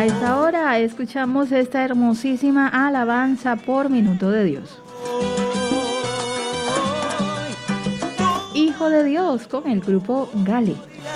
A esta hora escuchamos esta hermosísima alabanza por Minuto de Dios. Hijo de Dios con el grupo Gale.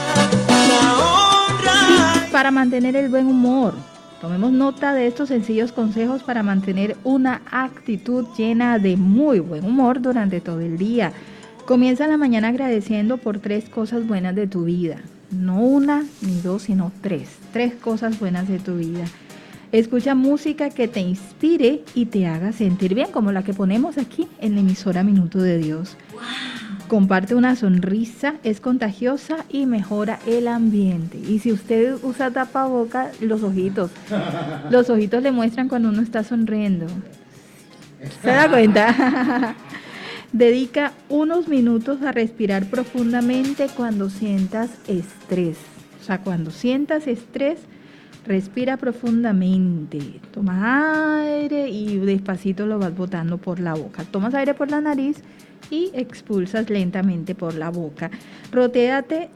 Y para mantener el buen humor, tomemos nota de estos sencillos consejos para mantener una actitud llena de muy buen humor durante todo el día. Comienza la mañana agradeciendo por 3 cosas buenas de tu vida. No una ni 2, sino 3. 3 cosas buenas de tu vida. Escucha música que te inspire y te haga sentir bien, como la que ponemos aquí en la emisora Minuto de Dios. Comparte una sonrisa, es contagiosa y mejora el ambiente. Y si usted usa tapaboca, los ojitos le muestran cuando uno está sonriendo. ¿Se da cuenta? Dedica unos minutos a respirar profundamente cuando sientas estrés. O sea, cuando sientas estrés, respira profundamente. Toma aire y despacito lo vas botando por la boca. Tomas aire por la nariz y expulsas lentamente por la boca. Rodéate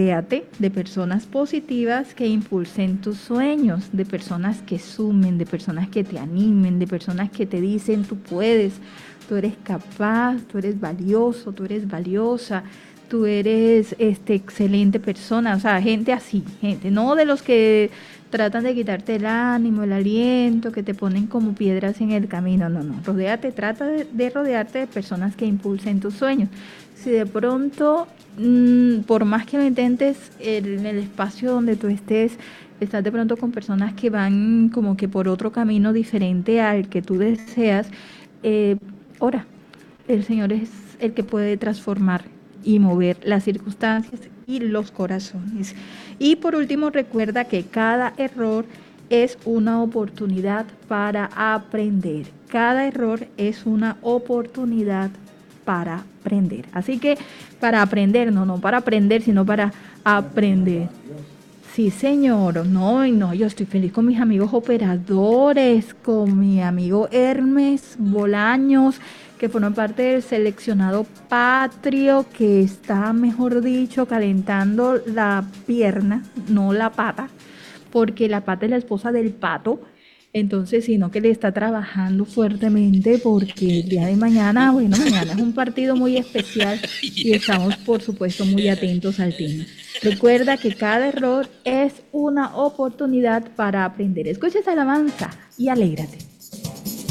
de personas positivas que impulsen tus sueños, de personas que sumen, de personas que te animen, de personas que te dicen tú puedes, tú eres capaz, tú eres valioso, tú eres valiosa, tú eres excelente persona. O sea, gente así, gente, no de los que tratan de quitarte el ánimo, el aliento, que te ponen como piedras en el camino. No, trata de rodearte de personas que impulsen tus sueños. Si de pronto, por más que lo intentes, en el espacio donde tú estés, estás de pronto con personas que van como que por otro camino diferente al que tú deseas, ora. El Señor es el que puede transformar y mover las circunstancias y los corazones. Y por último, recuerda que cada error es una oportunidad para aprender. Cada error es una oportunidad para aprender. Así que para aprender, no para aprender, sino para aprender. Sí, señor. No, yo estoy feliz con mis amigos operadores, con mi amigo Hermes Bolaños, que forma parte del seleccionado patrio, que está, mejor dicho, calentando la pierna, no la pata, porque la pata es la esposa del pato. Entonces, sino que le está trabajando fuertemente porque el día de mañana, bueno, mañana es un partido muy especial y estamos, por supuesto, muy atentos al tema. Recuerda que cada error es una oportunidad para aprender. Escucha esa alabanza y alégrate.